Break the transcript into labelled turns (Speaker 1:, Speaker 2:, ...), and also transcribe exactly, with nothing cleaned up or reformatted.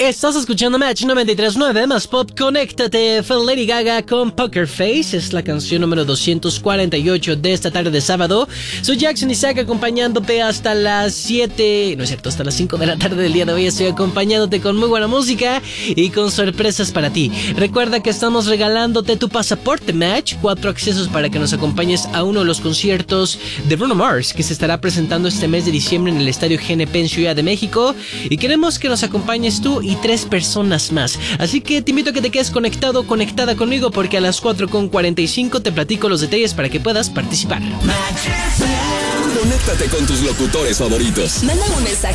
Speaker 1: Estás escuchando Match noventa y tres punto nueve más Pop. Conéctate. Fue Lady Gaga con Poker Face. Es la canción número doscientos cuarenta y ocho de esta tarde de sábado. Soy Jackson Isaac acompañándote hasta las siete. No es cierto, hasta las cinco de la tarde del día de hoy. Estoy acompañándote con muy buena música y con sorpresas para ti. Recuerda que estamos regalándote tu pasaporte Match. Cuatro accesos para que nos acompañes a uno de los conciertos de Bruno Mars que se estará presentando este mes de diciembre en el Estadio G N P en Ciudad de México. Y queremos que nos acompañes tú y tres personas más. Así que te invito a que te quedes conectado, conectada conmigo, porque a las cuatro con cuarenta y cinco te platico los detalles para que puedas participar.
Speaker 2: Conéctate con tus locutores favoritos.
Speaker 3: Manda un mensaje